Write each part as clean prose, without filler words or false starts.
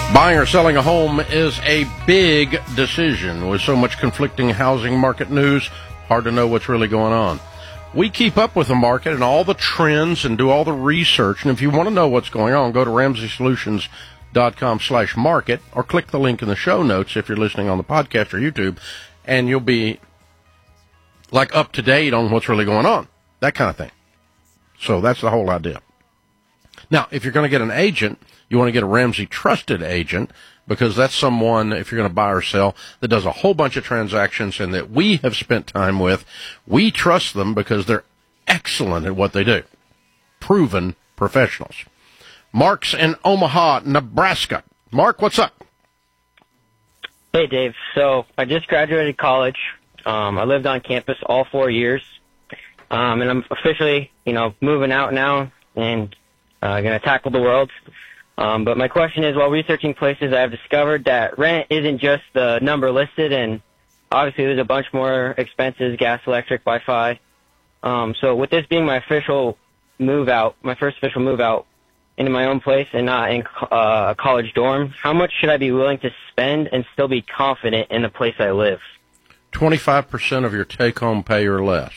Buying or selling a home is a big decision. With so much conflicting housing market news, hard to know what's really going on. We keep up with the market and all the trends and do all the research. And if you want to know what's going on, go to RamseySolutions.com/market or click the link in the show notes if you're listening on the podcast or YouTube, and you'll be like up to date on what's really going on, that kind of thing. So that's the whole idea. Now, if you're going to get an agent, you want to get a Ramsey trusted agent, because that's someone, if you're going to buy or sell, that does a whole bunch of transactions and that we have spent time with. We trust them because they're excellent at what they do. Proven professionals. Mark's in Omaha, Nebraska. Mark, what's up? Hey, Dave. So I just graduated college. I lived on campus all 4 years. And I'm officially, moving out now and going to tackle the world. But my question is, while researching places, I have discovered that rent isn't just the number listed, and obviously there's a bunch more expenses, gas, electric, Wi-Fi. So with this being my official move out, my first official move out into my own place and not in a college dorm, how much should I be willing to spend and still be confident in the place I live? 25% of your take-home pay or less.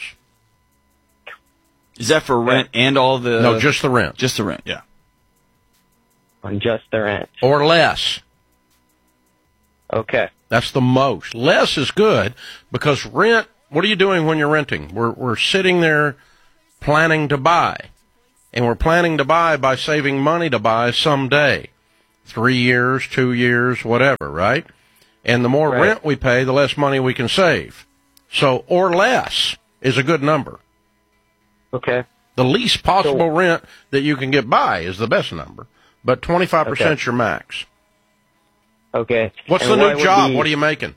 Is that for rent and all the... No, just the rent. Just the rent, yeah. On just the rent. Or less. Okay. That's the most. Less is good, because rent, what are you doing when you're renting? We're sitting there planning to buy. And we're planning to buy by saving money to buy someday. 3 years, 2 years, whatever, right? And the more rent we pay, the less money we can save. So, or less is a good number. Okay. The least possible rent that you can get by is the best number. But 25% is your max. Okay. What's the new job? What are you making?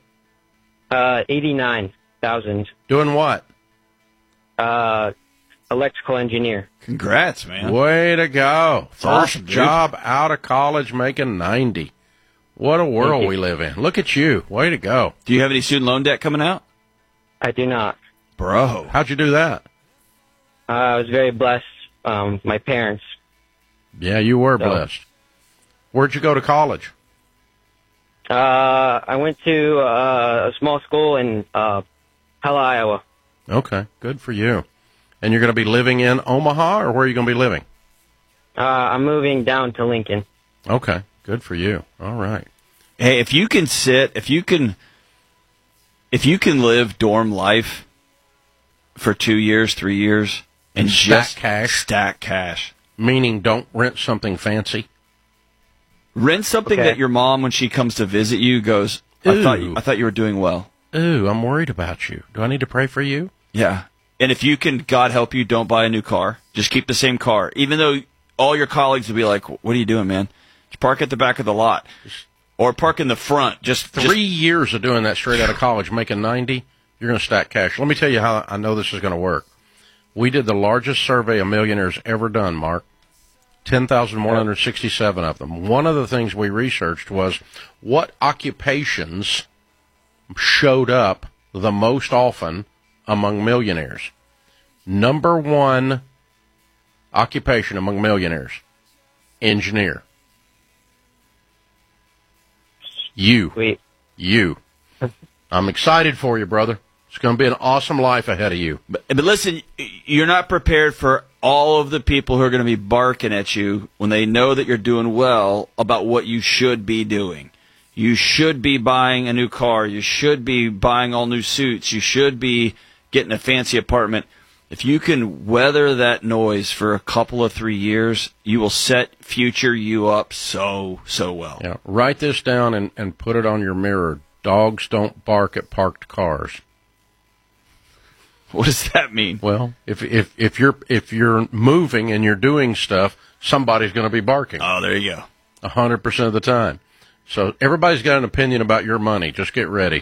$89,000. Doing what? Electrical engineer. Congrats, man. Way to go. That's First awesome, dude. job out of college making 90. What a world we live in. Look at you. Way to go. Do you have any student loan debt coming out? I do not. Bro. How'd you do that? I was very blessed. My parents. Yeah, you were blessed. Where'd you go to college? I went to a small school in Pella, Iowa. Okay, good for you. And you're going to be living in Omaha, or where are you going to be living? I'm moving down to Lincoln. Okay, good for you. All right. Hey, if you can live dorm life for 2 years, 3 years, and stack cash. Meaning don't rent something fancy. Rent something that your mom, when she comes to visit you, goes, I thought you were doing well. Ooh, I'm worried about you. Do I need to pray for you? Yeah. And if you can, God help you, don't buy a new car. Just keep the same car. Even though all your colleagues will be like, what are you doing, man? Just park at the back of the lot. Or park in the front. Just 3 years of doing that straight out of college, making 90, you're going to stack cash. Let me tell you how I know this is going to work. We did the largest survey of millionaires ever done, Mark. 10,167 of them. One of the things we researched was what occupations showed up the most often among millionaires. Number one occupation among millionaires, engineer. You. I'm excited for you, brother. It's going to be an awesome life ahead of you. But listen, you're not prepared for all of the people who are going to be barking at you when they know that you're doing well about what you should be doing. You should be buying a new car. You should be buying all new suits. You should be getting a fancy apartment. If you can weather that noise for a couple of 3 years, you will set future you up so well. Yeah, write this down and put it on your mirror. Dogs don't bark at parked cars. What does that mean? Well, if you're moving and you're doing stuff, somebody's going to be barking. Oh, there you go. 100% of the time. So everybody's got an opinion about your money. Just get ready.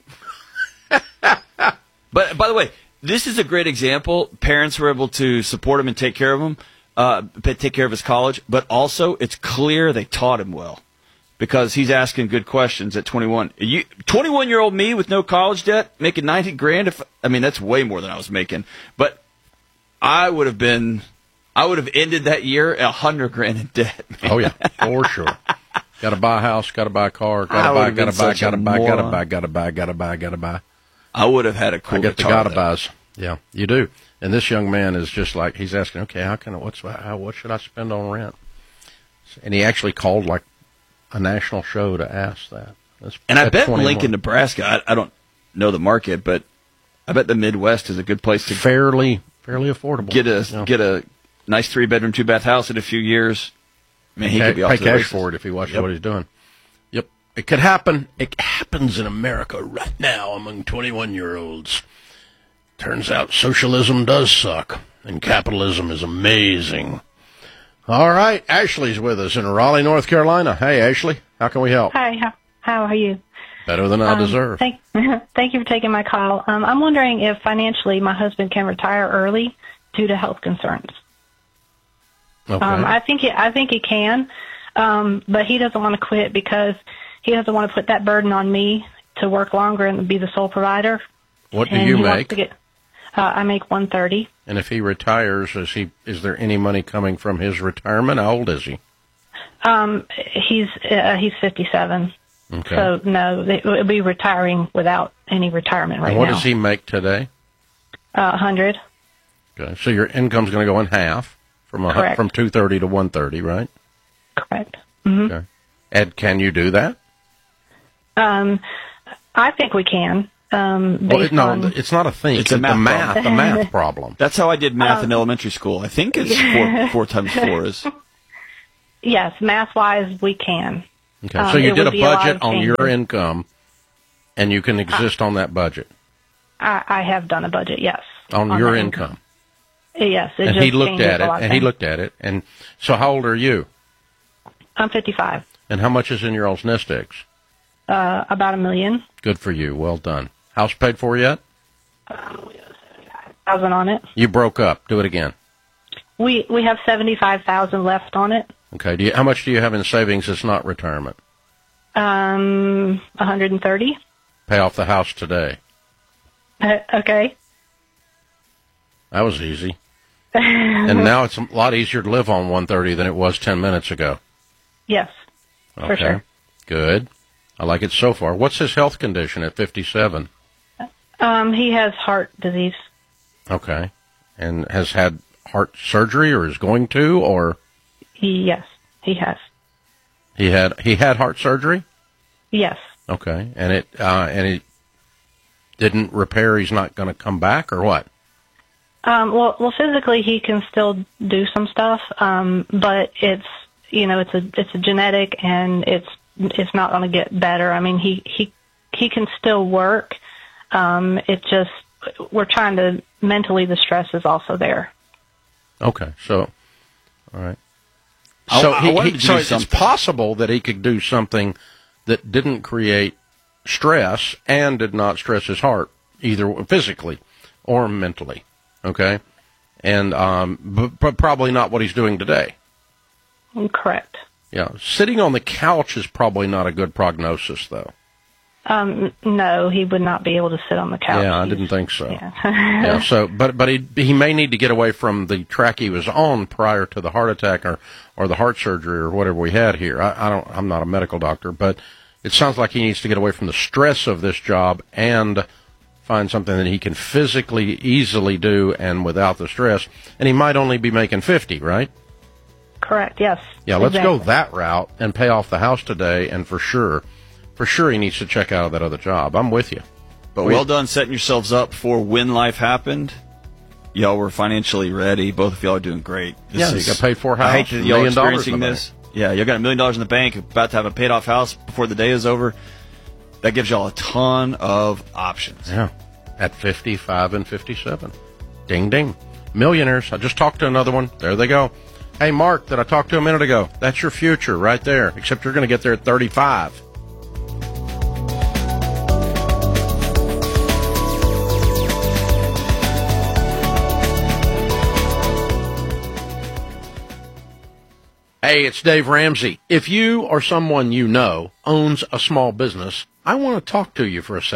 But by the way, this is a great example. Parents were able to support him and take care of him, take care of his college. But also, it's clear they taught him well, because he's asking good questions at 21. 21-year-old me with no college debt, making $90,000. That's way more than I was making. But I would have ended that year $100,000 in debt. Man. Oh yeah, for sure. Got to buy a house, got to buy a car, got to buy, got to buy, got to buy, got to buy, got to buy, got to buy, got to buy. I would have had a cool I get the guitar. gotta buys. Yeah, you do. And this young man is just like, he's asking, okay, what should I spend on rent? And he actually called like a national show to ask that. And I bet 21. Lincoln, Nebraska, I don't know the market, but I bet the Midwest is a good place to fairly affordable. get a nice 3-bedroom, 2-bath house in a few years. Man, he could be off pay to the cash races. for it if he watches what he's doing. Yep, it could happen. It happens in America right now among 21-year-olds. Turns out socialism does suck, and capitalism is amazing. All right, Ashley's with us in Raleigh, North Carolina. Hey, Ashley, how can we help? Hi, how are you? Better than I deserve. Thank you for taking my call. I'm wondering if financially my husband can retire early due to health concerns. Okay. I think he can, but he doesn't want to quit because he doesn't want to put that burden on me to work longer and be the sole provider. What do And you he wants make? to get, I make $130. And if he retires, is there any money coming from his retirement? How old is he? He's 57. Okay. So no, it would be retiring without any retirement right And what now. does he make today? 100. Okay. So your income's going to go in half from Correct. from 230 to 130, right? Correct. Mm-hmm. Okay. Ed, can you do that? I think we can. Well, no, it's not a thing. It's a math the math problem. That's how I did math in elementary school. I think it's 4 times 4 is. Yes, math-wise, we can. Okay. So you it did would a be a lot budget of on your changes. income, and you can exist on that budget I have done a budget, yes. on my your income. Yes, it And just he looked changes at a it, lot of and he things. looked at it, and so how old are you? I'm 55. And how much is in your all's nest eggs? About $1 million. Good for you. Well done. House paid for yet? $1,000 on it. You broke up. Do it again. We have $75,000 left on it. Okay. How much do you have in savings that's not retirement? 130. Pay off the house today. Okay. That was easy. And now it's a lot easier to live on 130 than it was 10 minutes ago. Yes, for sure. Good. I like it so far. What's his health condition at 57? He has heart disease. Okay. And has had heart surgery or is going to, or Yes, he has. he had heart surgery? Yes. Okay. And it didn't repair, he's not going to come back, or what? Well, physically he can still do some stuff, but it's a genetic, and it's not going to get better. I mean, he can still work. It just, we're trying to, mentally the stress is also there. Okay. So, all right. I So, wanted to do it's something. possible that he could do something that didn't create stress and did not stress his heart, either physically or mentally. Okay? And but probably not what he's doing today. Correct. Yeah. Sitting on the couch is probably not a good prognosis, though. No, he would not be able to sit on the couch. Yeah, I didn't think so. Yeah. Yeah, so but he may need to get away from the track he was on prior to the heart attack or the heart surgery or whatever we had here. I'm not a medical doctor, but it sounds like he needs to get away from the stress of this job and find something that he can physically easily do and without the stress. And he might only be making 50, right? Correct. Yes. Yeah, let's go exactly. that route and pay off the house today, and for sure he needs to check out of that other job. I'm with you. But well done setting yourselves up for when life happened. Y'all were financially ready. Both of y'all are doing great. Yeah, you got paid for a house, I hate that $1 y'all million in experiencing the this. Yeah, y'all got $1 million in the bank, about to have a paid off house before the day is over. That gives y'all a ton of options. Yeah, at 55 and 57. Ding, ding. Millionaires. I just talked to another one. There they go. Hey, Mark, that I talked to a minute ago. That's your future right there, except you're going to get there at 35. Hey, it's Dave Ramsey. If you or someone you know owns a small business, I want to talk to you for a sec.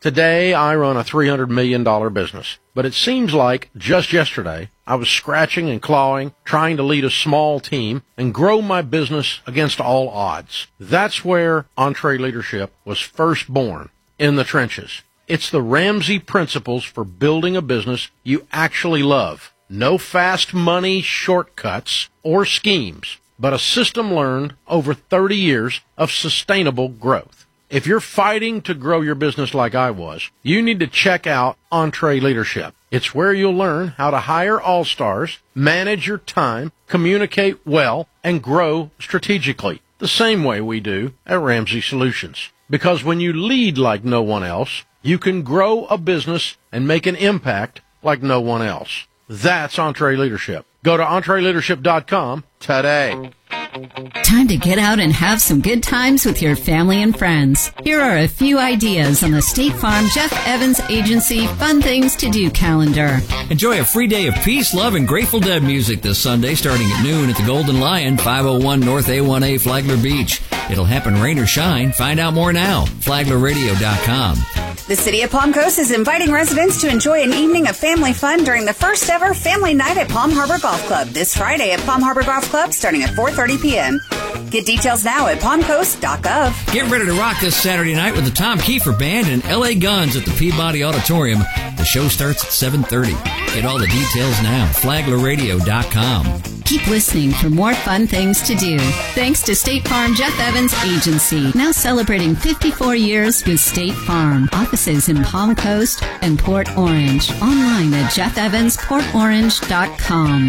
Today, I run a $300 million business, but it seems like just yesterday, I was scratching and clawing, trying to lead a small team and grow my business against all odds. That's where EntreLeadership was first born, in the trenches. It's the Ramsey principles for building a business you actually love. No fast money shortcuts or schemes, but a system learned over 30 years of sustainable growth. If you're fighting to grow your business like I was, you need to check out EntreLeadership. It's where you'll learn how to hire all-stars, manage your time, communicate well, and grow strategically, the same way we do at Ramsey Solutions. Because when you lead like no one else, you can grow a business and make an impact like no one else. That's EntreLeadership. Go to EntreLeadership.com today. Time to get out and have some good times with your family and friends. Here are a few ideas on the State Farm Jeff Evans Agency Fun Things to Do calendar. Enjoy a free day of peace, love, and Grateful Dead music this Sunday starting at noon at the Golden Lion, 501 North A1A, Flagler Beach. It'll happen rain or shine. Find out more now. FlaglerRadio.com. The City of Palm Coast is inviting residents to enjoy an evening of family fun during the first ever Family Night at Palm Harbor Golf Club this Friday at Palm Harbor Golf Club starting at 4:30 p.m. Get details now at palmcoast.gov. Get ready to rock this Saturday night with the Tom Kiefer Band and LA Guns at the Peabody Auditorium. The show starts at 7:30. Get all the details now. FlaglerRadio.com. Keep listening for more fun things to do. Thanks to State Farm Jeff Evans Agency, now celebrating 54 years with State Farm. Offices in Palm Coast and Port Orange. Online at jeffevansportorange.com.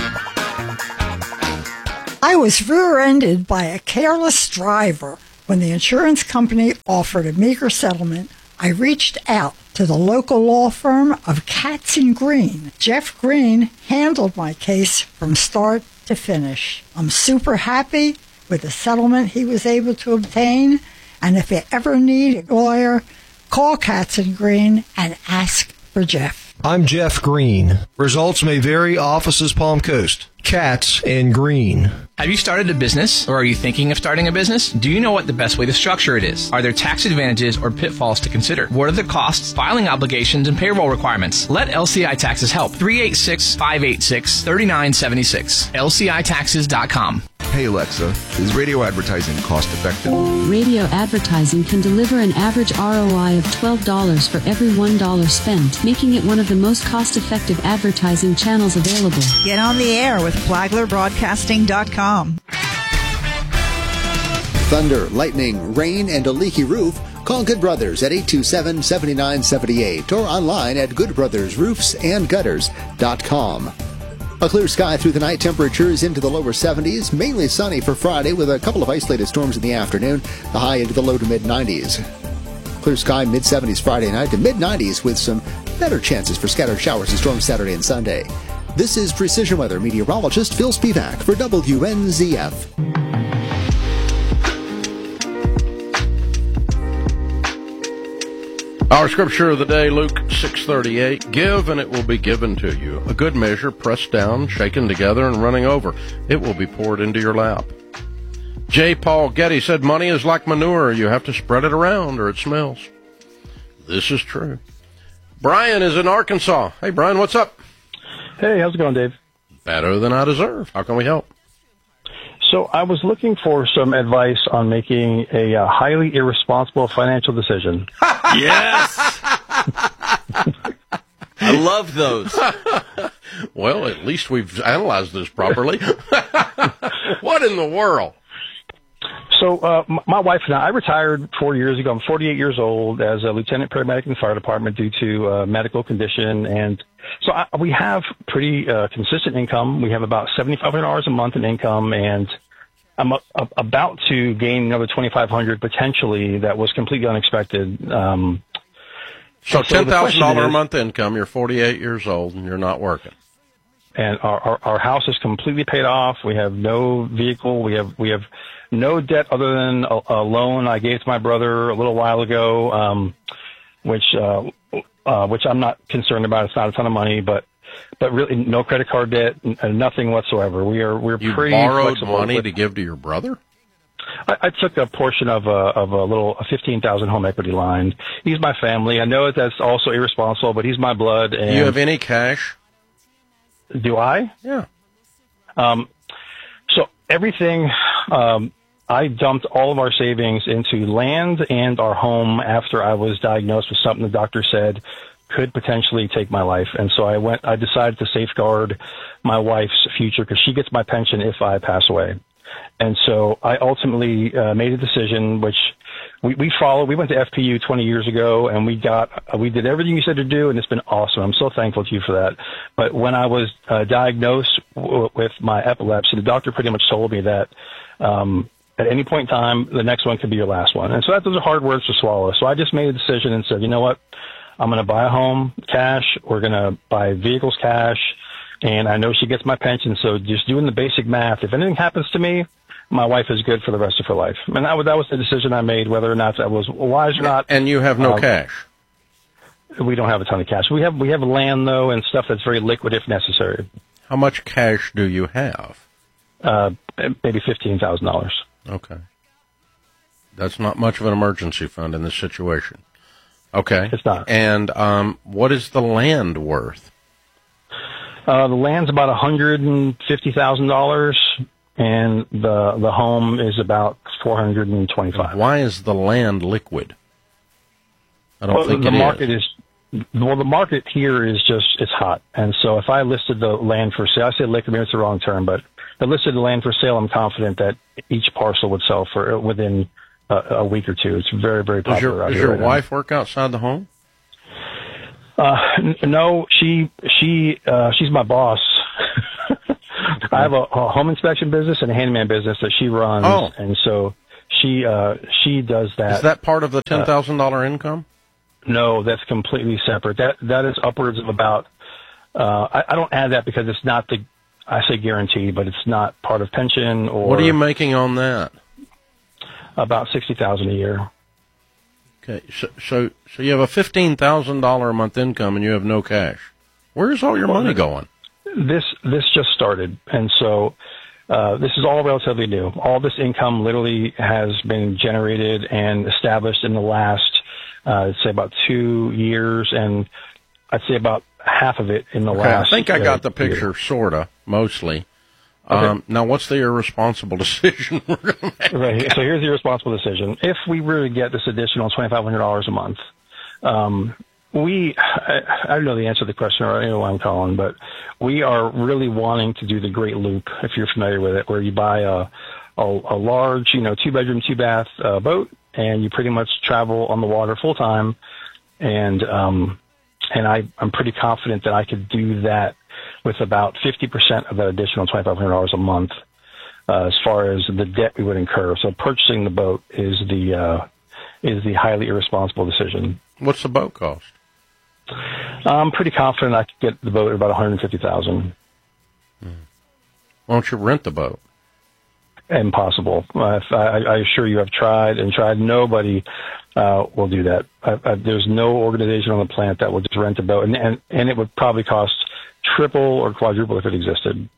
I was rear-ended by a careless driver. When the insurance company offered a meager settlement, I reached out to the local law firm of Katz & Green. Jeff Green handled my case from start to finish. I'm super happy with the settlement he was able to obtain, and if you ever need a lawyer, call Katz & Green and ask for Jeff. I'm Jeff Green. Results may vary. Offices Palm Coast. Katz & Green. Have you started a business, or are you thinking of starting a business? Do you know what the best way to structure it is? Are there tax advantages or pitfalls to consider? What are the costs, filing obligations, and payroll requirements? Let LCI Taxes help. 386-586-3976. LCITaxes.com. Hey Alexa, is radio advertising cost effective? Radio advertising can deliver an average ROI of $12 for every $1 spent, making it one of the most cost-effective advertising channels available. Get on the air with FlaglerBroadcasting.com. Thunder, lightning, rain, and a leaky roof? Call Good Brothers at 827-7978 or online at goodbrothersroofsandgutters.com. A clear sky through the night, temperatures into the lower 70s, mainly sunny for Friday with a couple of isolated storms in the afternoon, the high into the low to mid-90s. Clear sky, mid-70s Friday night to mid-90s with some better chances for scattered showers and storms Saturday and Sunday. This is Precision Weather meteorologist Phil Spivak for WNZF. Our scripture of the day, Luke 6:38, give and it will be given to you. A good measure, pressed down, shaken together, and running over. It will be poured into your lap. J. Paul Getty said, money is like manure. You have to spread it around or it smells. This is true. Brian is in Arkansas. Hey, Brian, what's up? Hey, how's it going, Dave? Better than I deserve. How can we help? So I was looking for some advice on making a highly irresponsible financial decision. Yes! I love those. Well, at least we've analyzed this properly. What in the world? So my wife and I retired 4 years ago. I'm 48 years old as a lieutenant paramedic in the fire department due to a medical condition. And so we have pretty consistent income. We have about $7,500 a month in income, and I'm about to gain another $2,500 potentially. That was completely unexpected. So $10,000 a month income. You're 48 years old, and you're not working. And our house is completely paid off. We have no vehicle. We have no debt other than a loan I gave to my brother a little while ago, which I'm not concerned about. It's not a ton of money, but really no credit card debt, nothing whatsoever. We're you pretty borrowed flexible money to give to your brother? I took a portion of a $15,000 home equity line. He's my family. I know that's also irresponsible, but he's my blood. And Do you have any cash? Do I? Yeah. So everything, I dumped all of our savings into land and our home after I was diagnosed with something the doctor said could potentially take my life. And so I decided to safeguard my wife's future because she gets my pension if I pass away. And so I ultimately made a decision, which we followed. We went to FPU 20 years ago, and we did everything you said to do, and it's been awesome. I'm so thankful to you for that. But when I was diagnosed with my epilepsy, the doctor pretty much told me that at any point in time, the next one could be your last one. And so those are hard words to swallow. So I just made a decision and said, you know what? I'm going to buy a home cash. We're going to buy vehicles cash. And I know she gets my pension, so just doing the basic math, if anything happens to me, my wife is good for the rest of her life. And that was the decision I made, whether or not that was wise or not. And you have no cash? We don't have a ton of cash. We have land, though, and stuff that's very liquid if necessary. How much cash do you have? Maybe $15,000. Okay. That's not much of an emergency fund in this situation. Okay. It's not. And what is the land worth? The land's about $150,000, and the home is about $425,000. Why is the land liquid? I don't think the market is. Well, the market here is it's hot, and so if I listed the land for sale, I say liquid, maybe it's the wrong term, but if I listed the land for sale, I'm confident that each parcel would sell for within a week or two. It's very, very popular. Does your wife work outside the home? No, she's my boss. I have a home inspection business and a handyman business that she runs, and so she does that. Is that part of the $10,000 income? No, that's completely separate. That is upwards of about. I don't add that because it's not I say guarantee, but it's not part of pension or. What are you making on that? About $60,000 a year. Okay, so you have a $15,000 a month income and you have no cash. Where's all your money going? This just started, and so this is all relatively new. All this income literally has been generated and established in the last, I'd say, about 2 years, and I'd say about half of it in the last. I think I got the picture, sorta, mostly. Okay. Now, what's the irresponsible decision we're going to make? Right. So here's the irresponsible decision. If we really get this additional $2,500 a month, I don't know the answer to the question, or I don't know why I'm calling, but we are really wanting to do the Great Loop, if you're familiar with it, where you buy a large, 2-bedroom, 2-bath boat, and you pretty much travel on the water full time. And I'm pretty confident that I could do that with about 50% of that additional $2,500 a month, as far as the debt we would incur. So purchasing the boat is the highly irresponsible decision. What's the boat cost? I'm pretty confident I could get the boat at about $150,000. Why don't you rent the boat? Impossible. I assure you, I've tried. Nobody will do that. There's no organization on the planet that will just rent a boat, and it would probably cost triple or quadruple if it existed.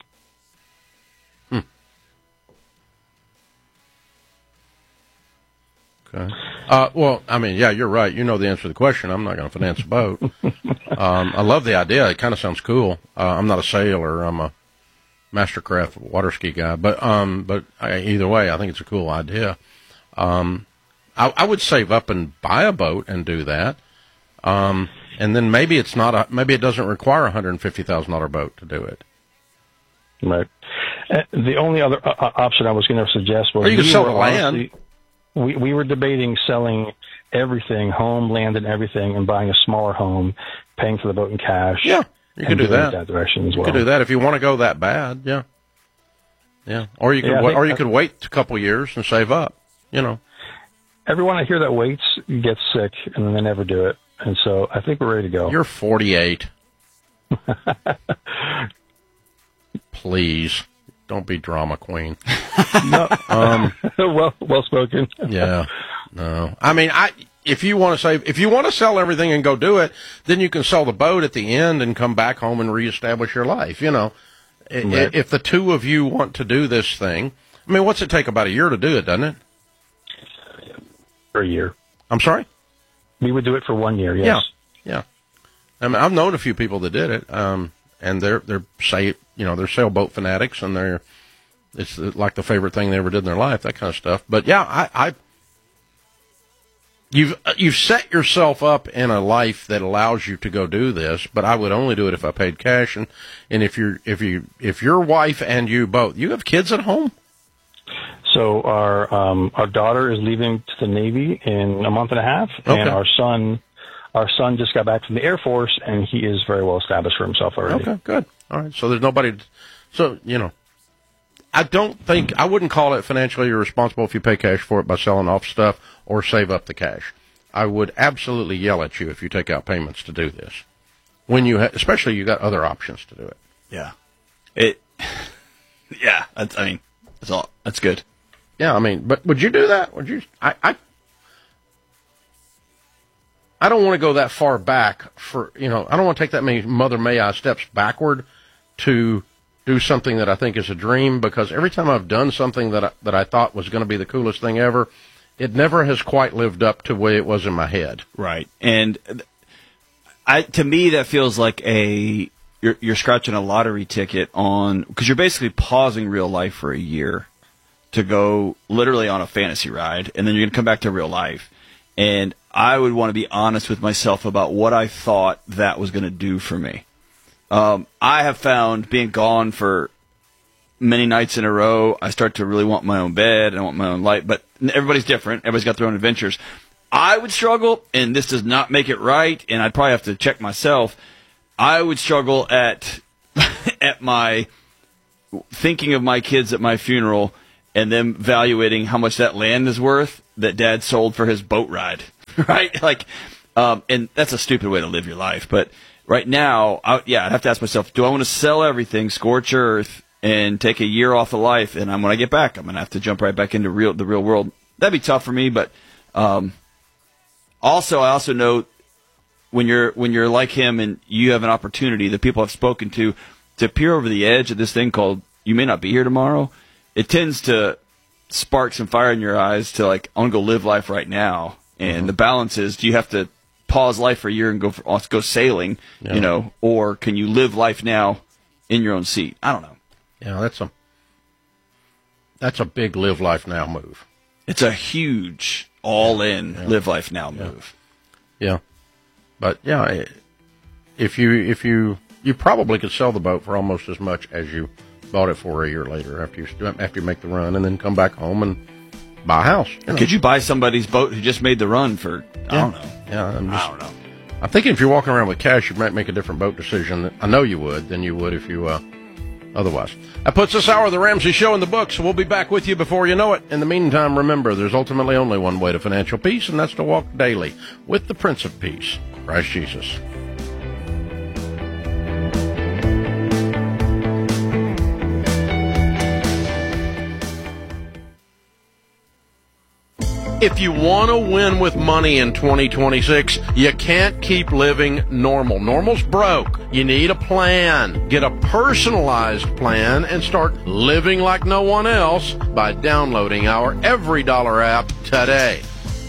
Okay. Well, I mean, yeah, you're right. You know the answer to the question. I'm not going to finance a boat. I love the idea. It kind of sounds cool. I'm not a sailor. I'm a mastercraft water ski guy. But either way, I think it's a cool idea. I would save up and buy a boat and do that. And then maybe it doesn't require a $150,000 boat to do it. Right. The only other option I was going to suggest was, or you could sell the land. We were debating selling everything, home, land, and everything, and buying a smaller home, paying for the boat in cash. Yeah, you could do that. That direction as well. You could do that if you want to go that bad. Yeah. Yeah. Or you could wait a couple years and save up. Everyone I hear that waits gets sick, and then they never do it. And so I think we're ready to go. You're 48. Please, don't be drama queen. No. Well spoken. Yeah. No. I mean, if you want to sell everything and go do it, then you can sell the boat at the end and come back home and reestablish your life. Right. If the two of you want to do this thing, I mean, what's it take? About a year to do it, doesn't it? For a year. I'm sorry? We would do it for 1 year, yes. Yeah. I mean, I've known a few people that did it, and they're sailboat fanatics, and it's like the favorite thing they ever did in their life, that kind of stuff. But yeah, you've set yourself up in a life that allows you to go do this. But I would only do it if I paid cash, and if your wife and you both, you have kids at home. So our daughter is leaving to the Navy in a month and a half, and our son just got back from the Air Force, and he is very well established for himself already. Okay, good. All right. So there's nobody. So I wouldn't call it financially irresponsible if you pay cash for it by selling off stuff or save up the cash. I would absolutely yell at you if you take out payments to do this. When especially you got other options to do it. Yeah. That's good. Yeah, I mean, but would you do that? Would you? I don't want to go that far back I don't want to take that many Mother May I steps backward to do something that I think is a dream, because every time I've done something that I thought was going to be the coolest thing ever, it never has quite lived up to the way it was in my head. Right. And to me, that feels like you're scratching a lottery ticket because you're basically pausing real life for a year to go literally on a fantasy ride, and then you're going to come back to real life. And I would want to be honest with myself about what I thought that was going to do for me. I have found being gone for many nights in a row, I start to really want my own bed, and I want my own light, but everybody's different. Everybody's got their own adventures. I would struggle, and this does not make it right, and I'd probably have to check myself. I would struggle at my thinking of my kids at my funeral and them evaluating how much that land is worth that Dad sold for his boat ride, right? And that's a stupid way to live your life. But right now, I'd have to ask myself, do I want to sell everything, scorch earth, and take a year off of life? And when I get back, I'm going to have to jump right back into the real world. That'd be tough for me, but I also know when you're like him and you have an opportunity that people have spoken to peer over the edge of this thing called you may not be here tomorrow, it tends to spark some fire in your eyes to I want to go live life right now. And the balance is, do you have to pause life for a year and go sailing, or can you live life now in your own seat? I don't know. Yeah, that's a big live life now move. It's a huge all-in live life now move. Yeah. But yeah, if you probably could sell the boat for almost as much as you bought it for a year later after you make the run, and then come back home and buy a house. Could you buy somebody's boat who just made the run for I don't know. Yeah, I don't know. I'm thinking if you're walking around with cash, you might make a different boat decision. I know you would than you would if you otherwise. That puts this hour of the Ramsey Show in the books. We'll be back with you before you know it. In the meantime, remember, there's ultimately only one way to financial peace, and that's to walk daily with the Prince of Peace, Christ Jesus. If you want to win with money in 2026, you can't keep living normal. Normal's broke. You need a plan. Get a personalized plan and start living like no one else by downloading our Every Dollar app today.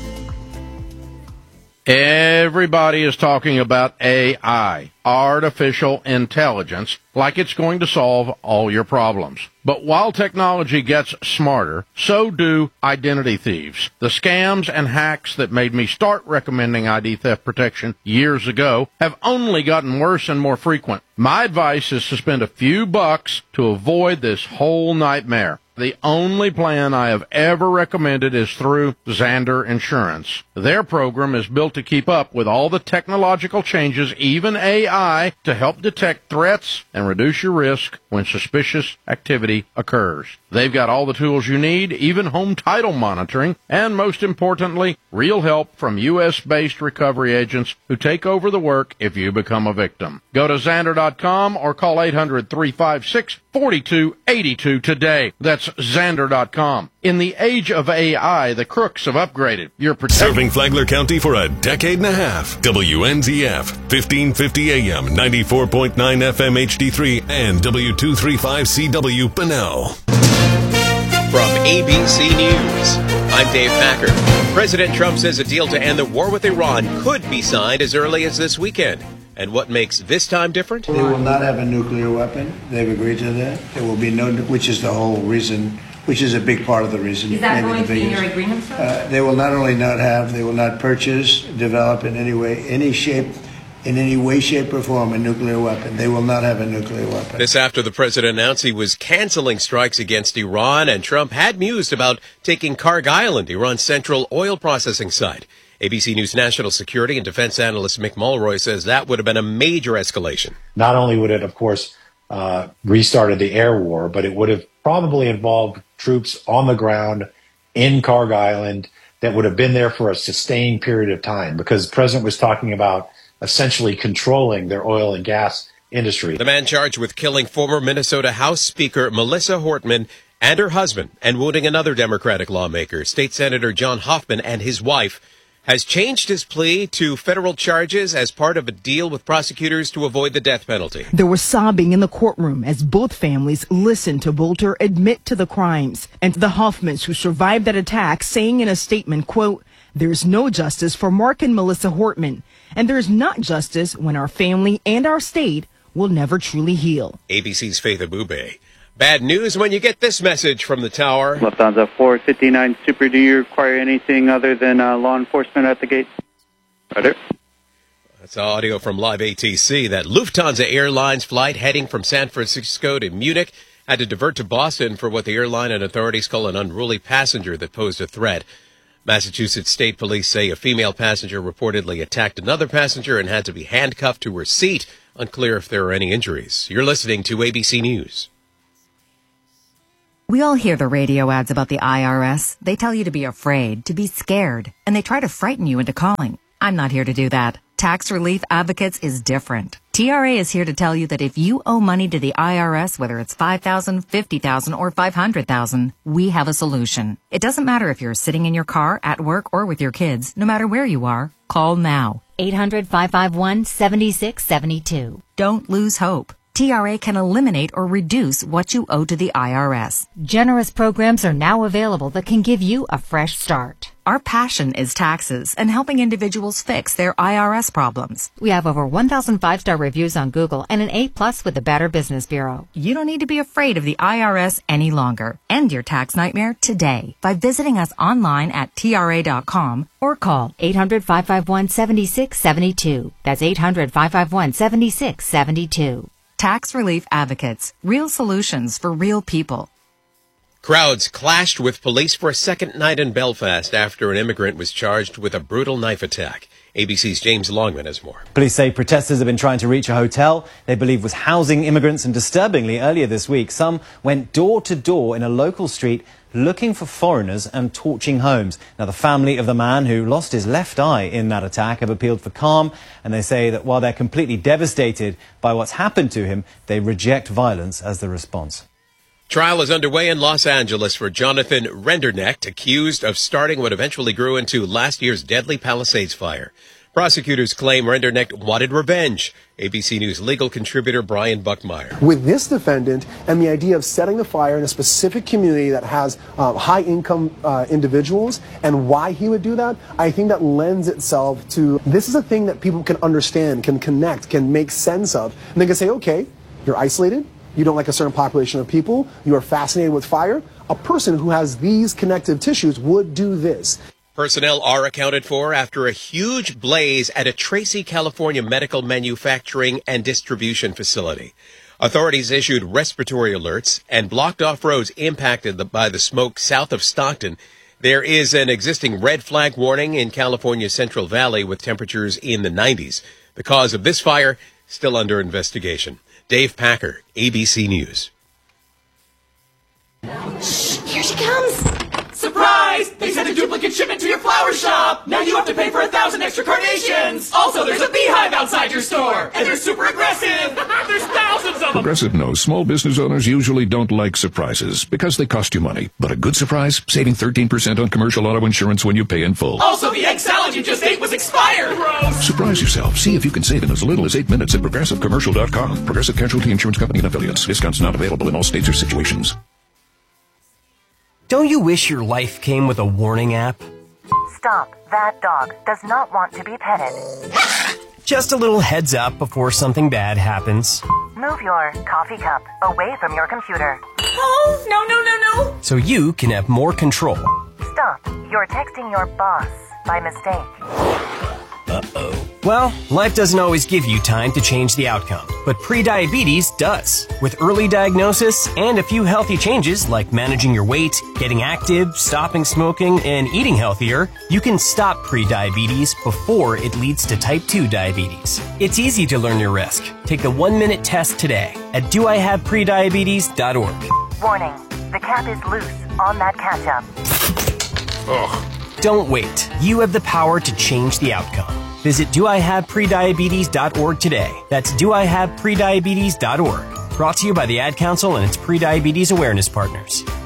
Everybody is talking about AI, artificial intelligence, like it's going to solve all your problems. But while technology gets smarter, so do identity thieves. The scams and hacks that made me start recommending ID theft protection years ago have only gotten worse and more frequent. My advice is to spend a few bucks to avoid this whole nightmare. The only plan I have ever recommended is through Xander Insurance. Their program is built to keep up with all the technological changes, even AI, to help detect threats and reduce your risk when suspicious activity occurs. They've got all the tools you need, even home title monitoring, and most importantly, real help from U.S.-based recovery agents who take over the work if you become a victim. Go to Xander.com or call 800-356-4282 today. That's Xander.com. In the age of AI, the crooks have upgraded. You're protected. Serving Flagler County for a decade and a half. WNZF, 1550 AM, 94.9 FM HD3, and W235CW Bunnell. from ABC News. I'm Dave Packer. President Trump says a deal to end the war with Iran could be signed as early as this weekend. And what makes this time different? They will not have a nuclear weapon. They've agreed to that. There will be no, which is the whole reason, which is a big part of the reason. Is that going to be in your agreement, sir? They will not only not have, they will not purchase, develop in any way, in any way, shape, or form a nuclear weapon. They will not have a nuclear weapon. This after the president announced he was canceling strikes against Iran, and Trump had mused about taking Karg Island, Iran's central oil processing site. ABC News national security and defense analyst Mick Mulroy says that would have been a major escalation. Not only would it, of course, restarted the air war, but it would have probably involved troops on the ground in Karg Island that would have been there for a sustained period of time, because the president was talking about essentially controlling their oil and gas industry. The man charged with killing former Minnesota House Speaker Melissa Hortman and her husband and wounding another Democratic lawmaker, State Senator John Hoffman, and his wife, has changed his plea to federal charges as part of a deal with prosecutors to avoid the death penalty. There was sobbing in the courtroom as both families listened to Bolter admit to the crimes, and the Hoffmans who survived that attack saying in a statement, quote, "There's no justice for Mark and Melissa Hortman, and there's not justice when our family and our state will never truly heal." ABC's Faith Abube. Bad news when you get this message from the tower. Lufthansa 459 Super, do you require anything other than law enforcement at the gate? Roger. That's audio from Live ATC. That Lufthansa Airlines flight heading from San Francisco to Munich had to divert to Boston for what the airline and authorities call an unruly passenger that posed a threat. Massachusetts State Police say a female passenger reportedly attacked another passenger and had to be handcuffed to her seat. Unclear if there are any injuries. You're listening to ABC News. We all hear the radio ads about the IRS. They tell you to be afraid, to be scared, and they try to frighten you into calling. I'm not here to do that. Tax Relief Advocates is different. TRA is here to tell you that if you owe money to the IRS, whether it's $5,000, $50,000, or $500,000, we have a solution. It doesn't matter if you're sitting in your car, at work, or with your kids. No matter where you are, call now. 800-551-7672. Don't lose hope. TRA can eliminate or reduce what you owe to the IRS. Generous programs are now available that can give you a fresh start. Our passion is taxes and helping individuals fix their IRS problems. We have over 1,000 five-star reviews on Google and an A+ with the Better Business Bureau. You don't need to be afraid of the IRS any longer. End your tax nightmare today by visiting us online at TRA.com or call 800-551-7672. That's 800-551-7672. Tax Relief Advocates. Real solutions for real people. Crowds clashed with police for a second night in Belfast after an immigrant was charged with a brutal knife attack. ABC's James Longman has more. Police say protesters have been trying to reach a hotel they believe was housing immigrants, and disturbingly, earlier this week, some went door to door in a local street looking for foreigners and torching homes. Now, the family of the man who lost his left eye in that attack have appealed for calm, and they say that while they're completely devastated by what's happened to him, they reject violence as the response. Trial is underway in Los Angeles for Jonathan Rendernecht, accused of starting what eventually grew into last year's deadly Palisades fire. Prosecutors claim Rendernecht wanted revenge. ABC News legal contributor Brian Buckmeyer. With this defendant and the idea of setting the fire in a specific community that has high-income individuals and why he would do that, I think that lends itself to this is a thing that people can understand, can connect, can make sense of. And they can say, okay, you're isolated. You don't like a certain population of people. You are fascinated with fire. A person who has these connective tissues would do this. Personnel are accounted for after a huge blaze at a Tracy, California medical manufacturing and distribution facility. Authorities issued respiratory alerts and blocked off roads impacted by the smoke south of Stockton. There is an existing red flag warning in California's Central Valley with temperatures in the 90s. The cause of this fire still under investigation. Dave Packer, ABC News. Shh, here she comes. Surprise! They sent a duplicate shipment to your flower shop. Now you have to pay for 1,000 extra carnations. Also, there's a beehive outside your store. And they're super aggressive. There's thousands of them. Progressive knows small business owners usually don't like surprises because they cost you money. But a good surprise? Saving 13% on commercial auto insurance when you pay in full. Also, the egg salad you just ate was expired. Gross. Surprise yourself. See if you can save in as little as 8 minutes at ProgressiveCommercial.com. Progressive Casualty Insurance Company and Affiliates. Discounts not available in all states or situations. Don't you wish your life came with a warning app? Stop. That dog does not want to be petted. Just a little heads up before something bad happens. Move your coffee cup away from your computer. Oh, no. So you can have more control. Stop. You're texting your boss by mistake. Uh-oh. Well, life doesn't always give you time to change the outcome, but prediabetes does. With early diagnosis and a few healthy changes like managing your weight, getting active, stopping smoking, and eating healthier, you can stop prediabetes before it leads to type 2 diabetes. It's easy to learn your risk. Take the 1-minute test today at doihaveprediabetes.org. Warning. The cap is loose on that catch-up. Ugh. Don't wait. You have the power to change the outcome. Visit doihaveprediabetes.org today. That's doihaveprediabetes.org. Brought to you by the Ad Council and its Prediabetes Awareness Partners.